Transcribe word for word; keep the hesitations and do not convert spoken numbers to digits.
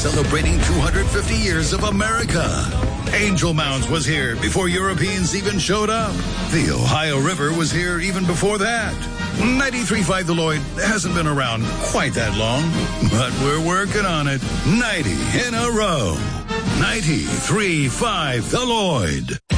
celebrating two hundred fifty years of America. Angel Mounds was here before Europeans even showed up. The Ohio River was here even before that. ninety-three point five The Lloyd hasn't been around quite that long, but we're working on it. ninety in a row. ninety-three point five The Lloyd.